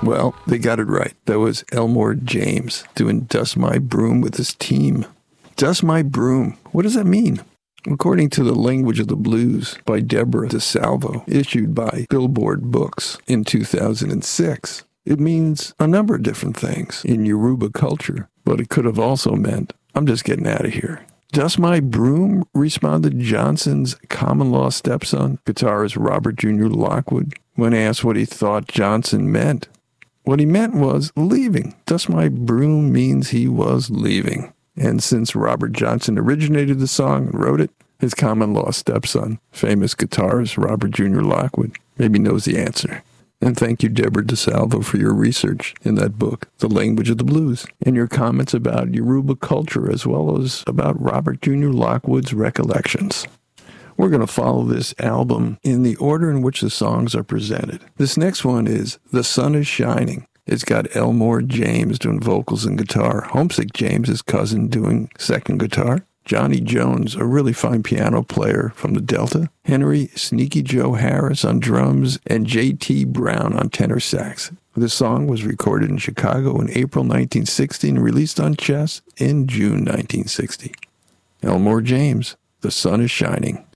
Well, they got it right. That was Elmore James doing Dust My Broom with his team. Dust My Broom. What does that mean? According to The Language of the Blues by Deborah DeSalvo, issued by Billboard Books in 2006, it means a number of different things in Yoruba culture, but it could have also meant, I'm just getting out of here. Dust My Broom, responded Johnson's common-law stepson, guitarist Robert Jr. Lockwood, when asked what he thought Johnson meant. What he meant was leaving. Dust My Broom means he was leaving. And since Robert Johnson originated the song and wrote it, his common-law stepson, famous guitarist Robert Jr. Lockwood, maybe knows the answer. And thank you, Deborah DeSalvo, for your research in that book, The Language of the Blues, and your comments about Yoruba culture as well as about Robert Jr. Lockwood's recollections. We're going to follow this album in the order in which the songs are presented. This next one is The Sun is Shining. It's got Elmore James doing vocals and guitar, Homesick James, his cousin, doing second guitar, Johnny Jones, a really fine piano player from the Delta, Henry Sneaky Joe Harris on drums, and J.T. Brown on tenor sax. This song was recorded in Chicago in April 1960 and released on Chess in June 1960. Elmore James, The Sun is Shining.